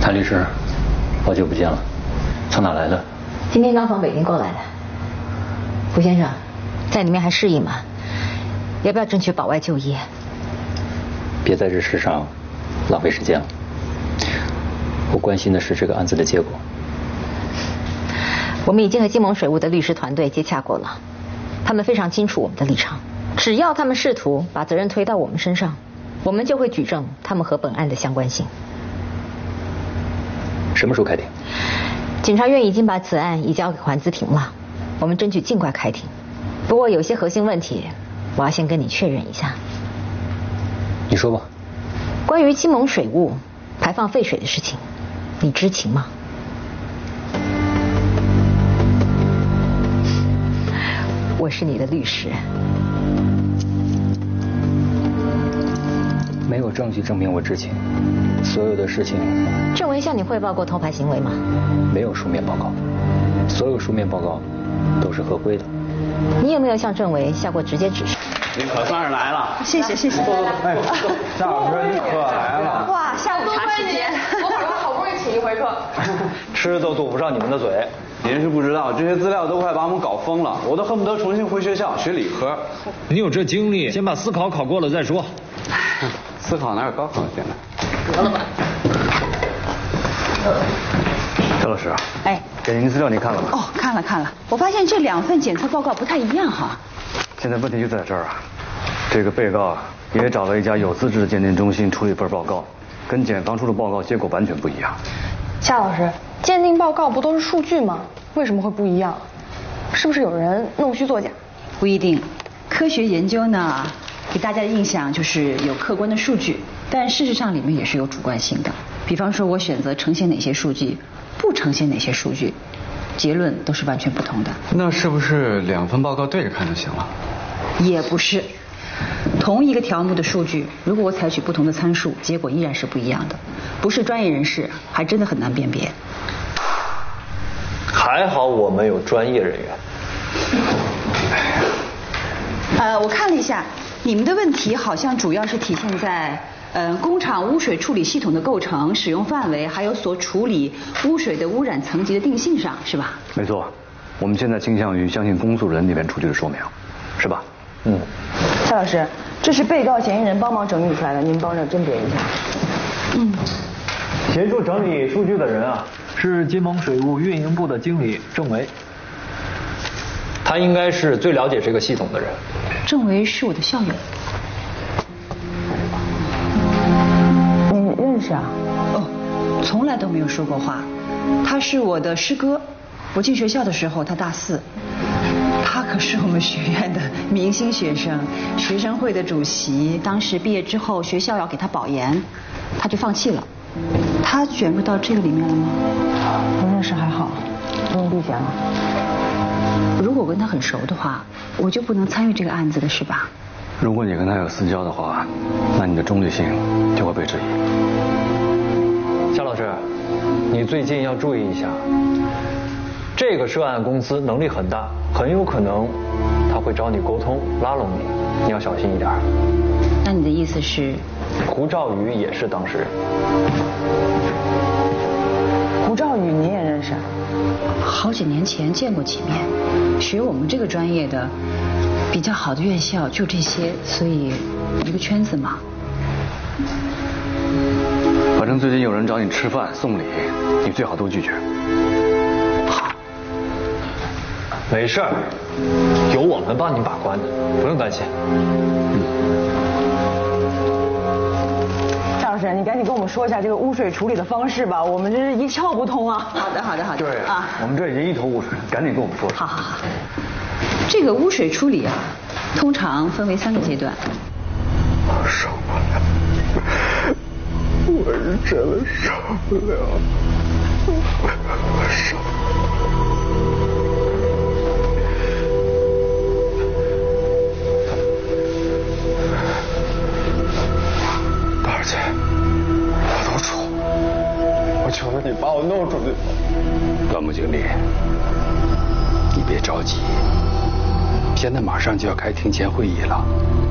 谭律师，好久不见了，从哪来的？ 今天刚从北京过来的。胡先生，在里面还适应吗？要不要争取保外就业？ 别在这事上浪费时间了。我关心的是这个案子的结果。 我们已经和金盟水务的律师团队接洽过了，他们非常清楚我们的立场。只要他们试图把责任推到我们身上，我们就会举证他们和本案的相关性。 什么时候开庭？ 检察院已经把此案移交给环资庭了，我们争取尽快开庭。不过有些核心问题，我要先跟你确认一下。 你说吧。 关于金盟水务排放废水的事情，你知情吗？我是你的律师。 没有证据证明我知情，所有的事情。 郑维向你汇报过偷排行为吗？ 没有书面报告，所有书面报告都是合规的。 你有没有向郑维下过直接指示？ 您可算是来了， 谢谢谢谢。 哎，夏老师你可来了。 哇，下午茶时间， 我好像好不容易请一回客， 吃都堵不上你们的嘴。您是不知道，这些资料都快把我们搞疯了，我都恨不得重新回学校学理科。 你有这精力，先把司考考过了再说。 思考哪有高考简单？ 得了吧。 肖老师， 哎， 给您资料你看了吗？ 哦，看了，我发现这2份检测报告不太一样哈。 现在问题就在这儿啊，这个被告也找了一家有资质的鉴定中心出了一份报告，跟检方出的报告结果完全不一样。 夏老师，鉴定报告不都是数据吗？为什么会不一样？是不是有人弄虚作假？ 不一定，科学研究呢，给大家的印象就是有客观的数据，但事实上里面也是有主观性的。比方说我选择呈现哪些数据，不呈现哪些数据，结论都是完全不同的。 那是不是2份报告对着看就行了？ 也不是，同一个条目的数据，如果我采取不同的参数，结果依然是不一样的。不是专业人士，还真的很难辨别。 还好我们有专业人员。 我看了一下，你们的问题好像主要是体现在工厂污水处理系统的构成、使用范围，还有所处理污水的污染层级的定性上，是吧？ 没错，我们现在倾向于相信公诉人那边出具的说明，是吧？ 夏老师，这是被告嫌疑人帮忙整理出来的，您帮着甄别一下。 协助整理数据的人啊，是金盟水务运营部的经理郑维。 他应该是最了解这个系统的人。 郑维是我的校友。 你认识啊？ 哦，从来都没有说过话。他是我的师哥，我进学校的时候他大4。他可是我们学院的明星学生，学生会的主席。当时毕业之后，学校要给他保研，他就放弃了。他卷入到这个里面了吗？ 不认识还好，不用避嫌了。 如果我跟他很熟的话，我就不能参与这个案子的是吧？ 如果你跟他有私交的话，那你的中立性就会被质疑。 夏老师，你最近要注意一下，这个涉案公司能力很大，很有可能他会找你沟通拉拢你，你要小心一点。 那你的意思是？ 胡兆宇也是当事人。 胡兆宇你也认识？ 好几年前见过几面，学我们这个专业的比较好的院校就这些，所以一个圈子嘛。 反正最近有人找你吃饭送礼，你最好都拒绝。 好，没事儿，有我们帮你把关的，不用担心。 夏老师，你赶紧跟我们说一下这个污水处理的方式吧，我们这是一窍不通啊。 好的。 对啊，我们这已经一头雾水，赶紧跟我们说。 好。这个污水处理啊，通常分为3个阶段。 受不了，我是真的受不了，我受不了。大儿姐，我都出，我求求你把我弄出去吧。 段木经理，你别着急，现在马上就要开庭前会议了。